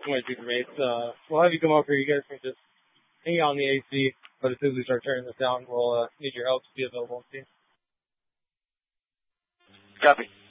might be great. We'll have you come up here. You guys can just hang out on the AC, but as soon as we start turning this down, we'll need your help to be available. Copy.